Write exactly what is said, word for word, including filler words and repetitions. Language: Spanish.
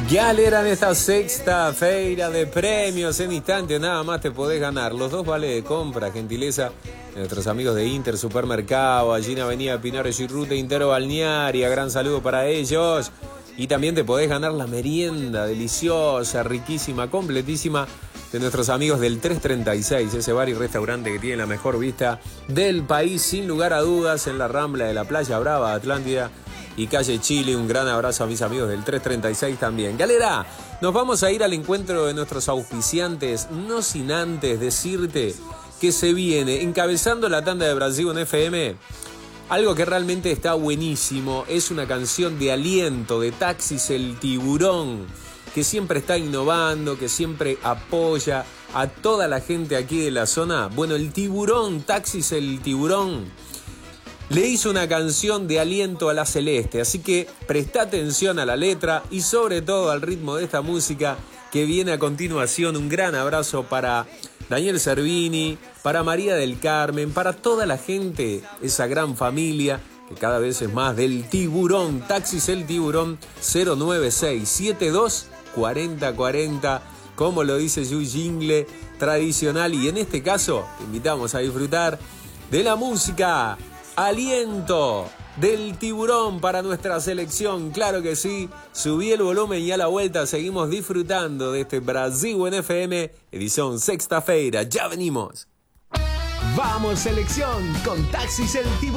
Galera, en esta sexta feira de premios, en instante nada más te podés ganar los dos vales de compra, gentileza de nuestros amigos de Inter Supermercado, allí en Avenida Pinares y Ruta Intero Balnearia, gran saludo para ellos. Y también te podés ganar la merienda deliciosa, riquísima, completísima de nuestros amigos del trescientos treinta y seis, ese bar y restaurante que tiene la mejor vista del país, sin lugar a dudas, en la Rambla de la Playa Brava, Atlántida y Calle Chile. Un gran abrazo a mis amigos del trescientos treinta y seis también. Galera, nos vamos a ir al encuentro de nuestros auspiciantes, no sin antes decirte que se viene encabezando la tanda de Brasil en F M. Algo que realmente está buenísimo, es una canción de aliento de Taxis El Tiburón, que siempre está innovando, que siempre apoya a toda la gente aquí de la zona. Bueno, el Tiburón, Taxis El Tiburón, le hizo una canción de aliento a la Celeste, así que presta atención a la letra y sobre todo al ritmo de esta música que viene a continuación. Un gran abrazo para Daniel Servini, para María del Carmen, para toda la gente, esa gran familia que cada vez es más, del Tiburón, Taxis El Tiburón, cero nueve seis siete dos cuatro cero cuatro cero, como lo dice su jingle tradicional. Y en este caso te invitamos a disfrutar de la música Aliento del Tiburón para nuestra selección, claro que sí. Subí el volumen y a la vuelta seguimos disfrutando de este Brasil en F M, edición sexta feira. Ya venimos. Vamos selección con Taxis El Tiburón.